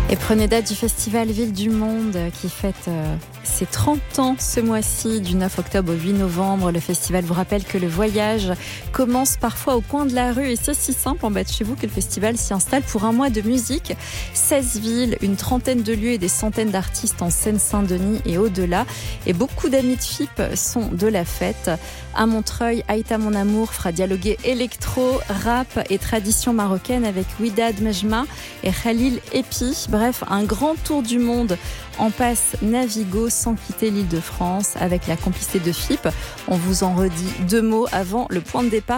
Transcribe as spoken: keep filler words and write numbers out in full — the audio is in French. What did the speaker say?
Et prenez date du festival Ville du Monde qui fête euh, ses trente ans ce mois-ci, du neuf octobre au huit novembre. Le festival vous rappelle que le voyage commence parfois au coin de la rue et c'est si simple en bas de chez vous que le festival s'y installe pour un mois de musique. seize villes, une trentaine de lieux et des centaines d'artistes en Seine-Saint-Denis et au-delà. Et beaucoup d'amis de F I P sont de la fête. À Montreuil, Aïta Mon Amour fera dialoguer électro, rap et tradition marocaine avec Widad Mejma et Khalil Epi. Bref, un grand tour du monde en passe Navigo sans quitter l'Île-de-France avec la complicité de F I P. On vous en redit deux mots avant le point de départ.